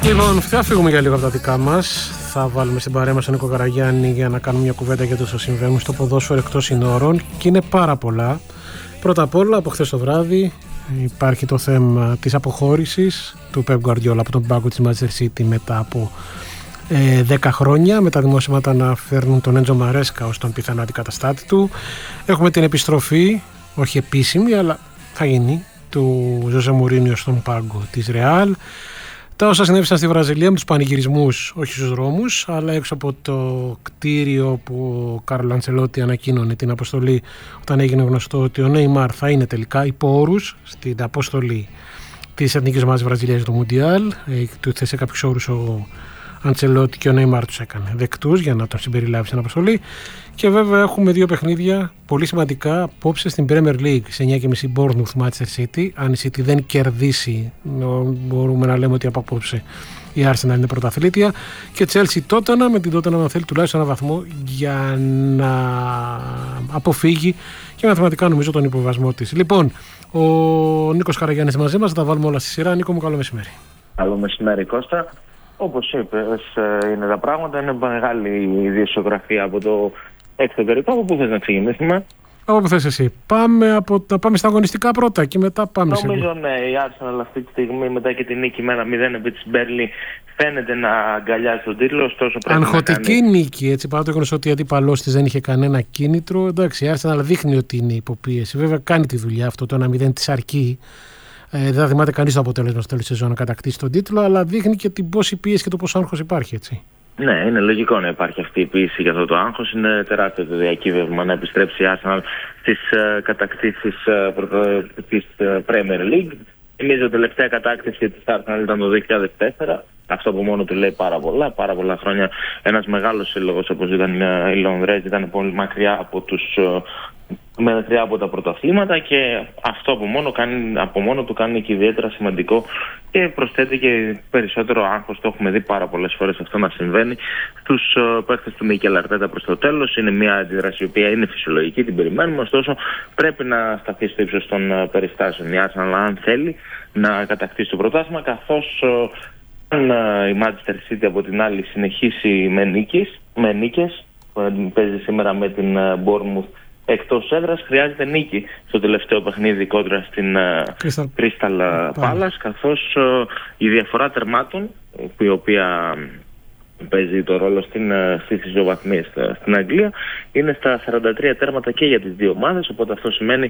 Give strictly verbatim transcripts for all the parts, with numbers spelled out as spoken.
Λοιπόν, θα φύγουμε για λίγο από τα δικά μας. Θα βάλουμε στην παρέα μας τον Νίκο Καραγιάννη για να κάνουμε μια κουβέντα για το όσο συμβαίνουν στο ποδόσφαιρο εκτός συνόρων. Και είναι πάρα πολλά. Πρώτα απ' όλα, από χθες το βράδυ υπάρχει το θέμα της αποχώρησης του Pep Guardiola από τον πάγκο της Manchester City μετά από ε, δέκα χρόνια, με τα δημοσίευματα να φέρνουν τον Έντζο Μαρέσκα ως τον πιθανό αντικαταστάτη του. Έχουμε την επιστροφή, όχι επίσημη, αλλά θα γίνει, του Ζωζέ Μουρίνιο στον πάγκο της Real. Τα όσα συνέβησαν στη Βραζιλία με τους πανηγυρισμούς, όχι στους δρόμους, αλλά έξω από το κτίριο που ο Κάρλο Αντσελότη ανακοίνωνε την αποστολή όταν έγινε γνωστό ότι ο Νέιμαρ θα είναι τελικά υπό όρους στην αποστολή της εθνικής ομάδας Βραζιλίας του Μουντιάλ. Του θέσε κάποιους όρους ο Αντσελότη και ο Νέιμαρ τους έκανε δεκτούς για να τον συμπεριλάβει στην αποστολή. Και βέβαια έχουμε δύο παιχνίδια πολύ σημαντικά απόψε στην Premier League σε εννιά και μισή Bournemouth Manchester City. Αν η City δεν κερδίσει, μπορούμε να λέμε ότι από απόψε η Arsenal είναι πρωταθλήτρια. Και Chelsea Tottenham, με την Tottenham να θέλει τουλάχιστον ένα βαθμό για να αποφύγει και μαθηματικά νομίζω τον υποβασμό της. Λοιπόν, ο Νίκος Καραγιάννης μαζί μας, θα τα βάλουμε όλα στη σειρά. Νίκο μου, καλό μεσημέρι. Καλό μεσημέρι, Κώστα. Όπως είπες, είναι τα πράγματα. Είναι μεγάλη η ιδιοσιογραφία από το εξωτερικό. Από πού θες να ξεκινήσουμε? Από πού θες εσύ? Πάμε, από, να πάμε στα αγωνιστικά πρώτα και μετά πάμε σε. Νομίζω ναι, η Arsenal αυτή τη στιγμή μετά και την νίκη με ένα μηδέν επί της Μπέρνλι φαίνεται να αγκαλιάζει τον τίτλο. Ωστόσο πρέπει αγχωτική να κάνει... νίκη, έτσι, παρά το γεγονός ότι ο αντίπαλός της δεν είχε κανένα κίνητρο. Εντάξει, η Arsenal δείχνει ότι είναι υποπίεση. Βέβαια κάνει τη δουλειά αυτό, το ένα μηδέν της αρκεί. Ε, δεν θα θυμάται κανείς το αποτέλεσμα στο τέλος της σεζόν να κατακτήσει τον τίτλο, αλλά δείχνει και την πόση πίεση και το πόσο άγχος υπάρχει, έτσι. Ναι, είναι λογικό να υπάρχει αυτή η πίεση για αυτό το άγχος. Είναι τεράστιο το διακύβευμα να επιστρέψει η Arsenal στις uh, κατακτήσεις uh, της uh, Premier League. Θυμίζω η τελευταία κατάκτηση της Arsenal ήταν το δύο χιλιάδες τέσσερα. Αυτό από μόνο του λέει πάρα πολλά. Πάρα πολλά χρόνια ένας μεγάλος σύλλογος όπως ήταν uh, οι Λονδρέζοι ήταν πολύ μακριά από τους... Uh, μακριά από τα πρωταθλήματα και αυτό από μόνο, κάνει, από μόνο του κάνει και ιδιαίτερα σημαντικό και προσθέτει και περισσότερο άγχος. Το έχουμε δει πάρα πολλές φορές αυτό να συμβαίνει στους uh, παίκτες του Μικέλ Αρτέτα προς το τέλος. Είναι μια αντίδραση η οποία είναι φυσιολογική, την περιμένουμε, ωστόσο πρέπει να σταθεί στο ύψος των uh, περιστάσεων. Η Arsenal αν θέλει να κατακτήσει το πρωτάθλημα, καθώς uh, αν uh, η Manchester City από την άλλη συνεχίσει με, νίκες, με νίκες, uh, παίζει σήμερα με την uh, Bournemouth εκτός έδρας, χρειάζεται νίκη στο τελευταίο παιχνίδι κόντρα στην uh, Crystal uh, Palace, καθώς uh, η διαφορά τερμάτων, η οποία παίζει το ρόλο στην, uh, στις ισοβαθμίες uh, στην Αγγλία, είναι στα σαράντα τρία τέρματα και για τις δύο ομάδες, οπότε αυτό σημαίνει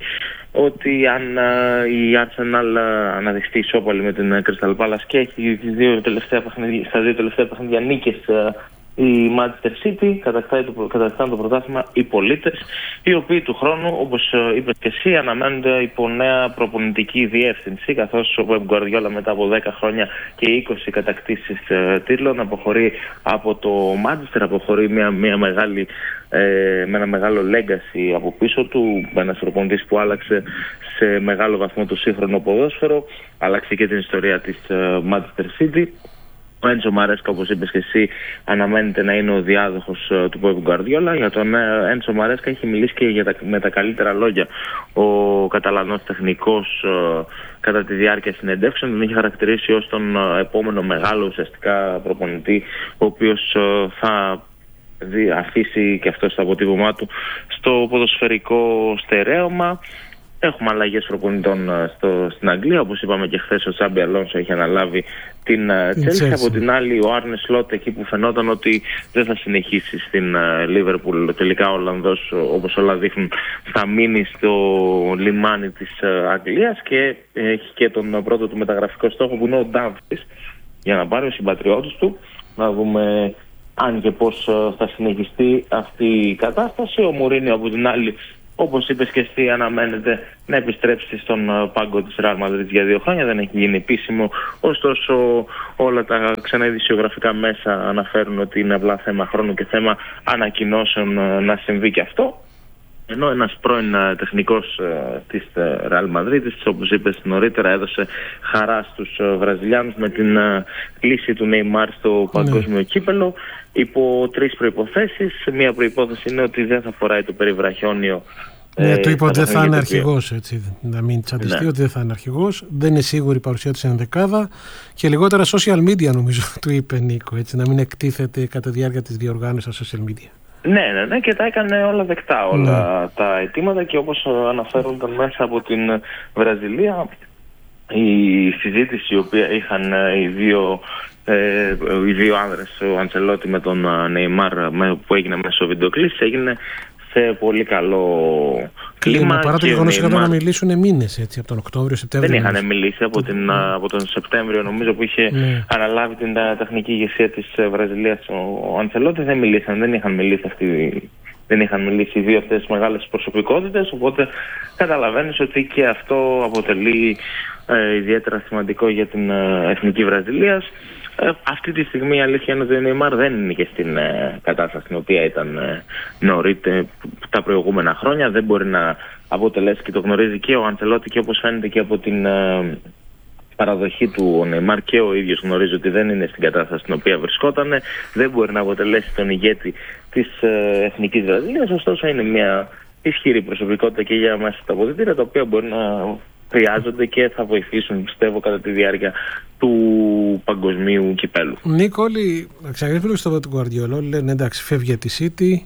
ότι αν uh, η Arsenal uh, αναδειχθεί ισόπαλη με την uh, Crystal Palace και έχει τις δύο τελευταία παιχνίδια, στα δύο τελευταία παιχνίδια νίκες uh, η Manchester City, κατακτάει το, κατακτάνε το πρωτάθλημα οι πολίτες, οι οποίοι του χρόνου, όπως είπες και εσύ, αναμένονται υπό νέα προπονητική διεύθυνση, καθώς ο Pep Guardiola μετά από δέκα χρόνια και είκοσι κατακτήσεις ε, τίτλων αποχωρεί από το Manchester, αποχωρεί μια, μια μεγάλη, ε, με ένα μεγάλο legacy από πίσω του, ένας προπονητής που άλλαξε σε μεγάλο βαθμό το σύγχρονο ποδόσφαιρο, άλλαξε και την ιστορία της ε, Manchester City. Ο Έντζο Μαρέσκα, όπως είπες και εσύ, αναμένεται να είναι ο διάδοχος uh, του Pep Guardiola. Για τον Έντζο uh, Μαρέσκα έχει μιλήσει και για τα, με τα καλύτερα λόγια ο Καταλανός τεχνικός uh, κατά τη διάρκεια συνεντεύξεων. Τον είχε χαρακτηρίσει ως τον uh, επόμενο μεγάλο ουσιαστικά προπονητή, ο οποίος uh, θα δει, αφήσει και αυτό στο αποτύπωμά του στο ποδοσφαιρικό στερέωμα. Έχουμε αλλαγές προπονητών στο, στην Αγγλία. Όπως είπαμε και χθες, ο Τσάμπι Αλόνσο έχει αναλάβει την Chelsea. Από την άλλη, ο Άρνε Σλότ, εκεί που φαινόταν ότι δεν θα συνεχίσει στην Λίβερπουλ, τελικά ο Ολλανδός, όπως όλα δείχνουν, θα μείνει στο λιμάνι της Αγγλίας και έχει και τον πρώτο του μεταγραφικό στόχο, που είναι ο Ντάμφρις, για να πάρει ο συμπατριώτης του. Να δούμε αν και πώς θα συνεχιστεί αυτή η κατάσταση. Ο Μουρίνιο από την άλλη, όπως είπες και εσύ, αναμένεται να επιστρέψει στον πάγκο της Real Madrid για δύο χρόνια. Δεν έχει γίνει επίσημο, ωστόσο όλα τα ξανά ειδησιογραφικά μέσα αναφέρουν ότι είναι απλά θέμα χρόνου και θέμα ανακοινώσεων να συμβεί και αυτό. Ενώ ένας πρώην τεχνικός uh, της uh, Real Madrid, όπως είπες νωρίτερα, έδωσε χαρά στους uh, Βραζιλιάνους με την uh, κλήση του Neymar στο παγκόσμιο κύπελο υπό τρεις προϋποθέσεις. Μία προϋπόθεση είναι ότι δεν θα φοράει το περιβραχιόνιο Ναι, του είπε ότι δεν θα είναι αρχηγός, έτσι, να μην τσαντιστεί, ναι. ότι δεν θα είναι αρχηγός, δεν είναι σίγουρη η παρουσία του στην ενδεκάδα και λιγότερα social media νομίζω του είπε Νίκο, έτσι, να μην εκτίθεται κατά τη διάρκεια της διοργάνωσης στα social media. Ναι, ναι, ναι, και τα έκανε όλα δεκτά όλα ναι. τα αιτήματα και όπως αναφέρονταν μέσα από την Βραζιλία, η συζήτηση η οποία είχαν οι δύο, ε, οι δύο άνδρες, ο Αντσελότη με τον Νεϊμάρ που έγινε μέσω βιντεοκλήσης, έγινε σε πολύ καλό κλίμα. Παρά το γεγονός ότι είχαν να μιλήσουν μήνες, έτσι, από τον Οκτώβριο, Σεπτέμβριο. Δεν είχαν μιλήσει από, την, mm. από τον Σεπτέμβριο, νομίζω, που είχε mm. αναλάβει την τεχνική ηγεσία της Βραζιλίας ο Αντσελότη. Δεν μιλήσαν, δεν είχαν μιλήσει αυτοί. Δεν είχαν μιλήσει οι δύο αυτές μεγάλες προσωπικότητες, οπότε καταλαβαίνεις ότι και αυτό αποτελεί ε, ιδιαίτερα σημαντικό για την ε, εθνική Βραζιλίας. Ε, αυτή τη στιγμή η αλήθεια είναι ότι ο Νεϊμάρ δεν είναι και στην ε, κατάσταση στην οποία ήταν ε, νωρίτερα τα προηγούμενα χρόνια. Δεν μπορεί να αποτελέσει, και το γνωρίζει και ο Αντσελότη, και όπως φαίνεται και από την ε, παραδοχή του ο Νεϊμάρ και ο ίδιος γνωρίζει ότι δεν είναι στην κατάσταση στην οποία βρισκόταν. Δεν μπορεί να αποτελέσει τον ηγέτη της ε, εθνικής Βραζιλίας, ωστόσο είναι μια ισχυρή προσωπικότητα και για μέσα στα αποδυτήρια, τα οποία μπορεί να χρειάζονται και θα βοηθήσουν, πιστεύω, κατά τη διάρκεια του παγκοσμίου κυπέλου. Νίκο, όλοι εξαγγελφίλοι στο του Γκουαρδιόλα λένε εντάξει, φεύγει από τη City.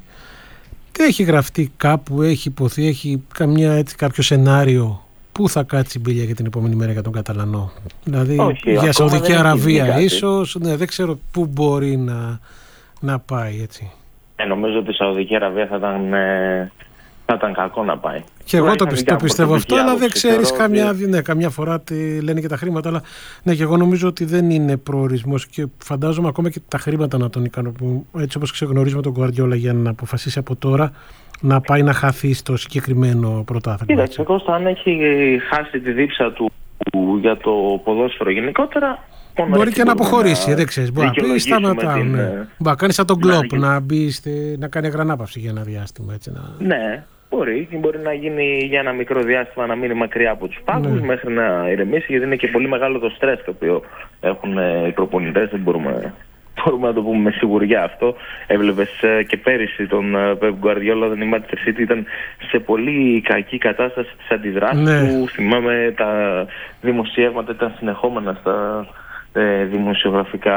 Δεν έχει γραφτεί κάπου, έχει υποθεί, έχει καμιά, έτσι, κάποιο σενάριο πού θα κάτσει η μπίλια για την επόμενη μέρα για τον Καταλανό? Δηλαδή όχι, για Σαουδική Αραβία ίσως, ναι, δεν ξέρω πού μπορεί να, να πάει, έτσι. Ε, νομίζω ότι η Σαουδική Αραβία θα ήταν, ε, θα ήταν κακό να πάει. Και εγώ το, το πιστεύω αυτό, αλλά δεν ξέρεις, καμιά, ότι... ναι, καμιά φορά τη, λένε και τα χρήματα, αλλά ναι, και εγώ νομίζω ότι δεν είναι προορισμός και φαντάζομαι ακόμα και τα χρήματα να τον ικανοποιούν, έτσι όπως ξεγνωρίζουμε τον Γκουαρδιόλα, για να αποφασίσει από τώρα να πάει να χαθεί στο συγκεκριμένο πρωτάθλημα. Κοίταξε, Κώστα, αν έχει χάσει τη δίψα του για το ποδόσφαιρο γενικότερα, μπορεί και να αποχωρήσει, να... δεν ξέρεις. Μπορεί να πει σταματάω. Την... Ναι. Μπορεί να κάνει σαν τον Κλοπ, να, να, μπει, να κάνει αγρανάπαυση για ένα διάστημα. Έτσι, να... Ναι, μπορεί. Μπορεί να γίνει για ένα μικρό διάστημα, να μείνει μακριά από τους πάγκους, ναι, μέχρι να ηρεμήσει, γιατί είναι και πολύ μεγάλο το στρες το οποίο έχουν οι προπονητές. Δεν μπορούμε, μπορούμε να το πούμε με σιγουριά αυτό. Έβλεπες και πέρυσι τον Pep Guardiola, όταν η Manchester City ήταν σε πολύ κακή κατάσταση της αντιδράσης, ναι, του. Θυμάμαι τα δημοσιεύματα ήταν συνεχόμενα στα ε, δημοσιογραφικά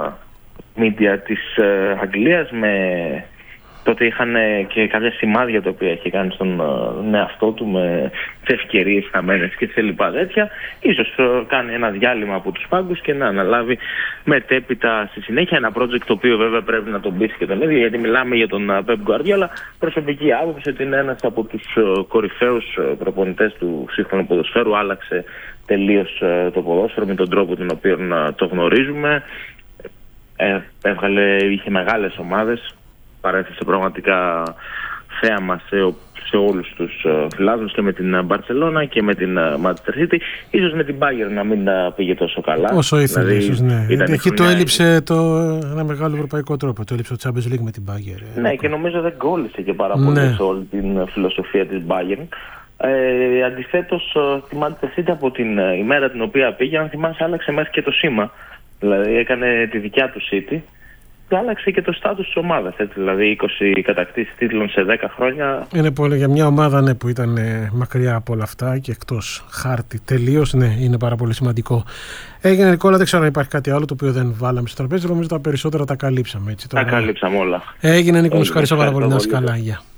media της ε, Αγγλίας, με... τότε είχαν και κάποια σημάδια τα οποία είχε κάνει στον εαυτό του, με τις ευκαιρίες χαμένες και σε λοιπά τέτοια. Ίσως κάνει ένα διάλειμμα από τους πάγκους και να αναλάβει μετέπειτα στη συνέχεια ένα project, το οποίο βέβαια πρέπει να τον πείσει και τον ίδιο, γιατί μιλάμε για τον Pep Guardiola. Προσωπική άποψη ότι είναι ένας από τους κορυφαίους προπονητές του σύγχρονου ποδοσφαίρου. Άλλαξε τελείως το ποδόσφαιρο με τον τρόπο τον οποίο το γνωρίζουμε. Ε, έβγαλε, είχε μεγάλες ομάδες, παρέθεσε πραγματικά θέαμα σε, σε όλους τους uh, φιλάθλους, και με την Μπαρσελόνα και με την uh, Manchester City. Ίσως με την Bayern να μην uh, πήγε τόσο καλά. Όσο ήθελε, δηλαδή, ίσως, ναι. Εκεί το έλειψε το, ένα μεγάλο ευρωπαϊκό τρόπο. Το έλειψε το Champions League με την Bayern. Ναι, ε, και νομίζω δεν κόλλησε και πάρα πολύ, ναι, σε όλη την φιλοσοφία της Bayern. Ε, αντιθέτως, uh, τη Manchester City από την uh, ημέρα την οποία πήγε, αν θυμάσαι, άλλαξε μέχρι και το σήμα. Δηλαδή έκανε τη δικιά του City. Άλλαξε και το στάτους της ομάδας, έτσι, δηλαδή είκοσι κατακτήσεις τίτλων σε δέκα χρόνια. Είναι πολύ για μια ομάδα, ναι, που ήταν ε, μακριά από όλα αυτά και εκτός χάρτη τελείως, ναι, είναι πάρα πολύ σημαντικό. Έγινε, Νικόλα, δεν ξέρω αν υπάρχει κάτι άλλο το οποίο δεν βάλαμε στο τραπέζι, νομίζω τα περισσότερα τα καλύψαμε. Έτσι, τα καλύψαμε όλα. Έγινε, Νίκο, μου ευχαριστώ πάρα πολύ, να είσαι καλά.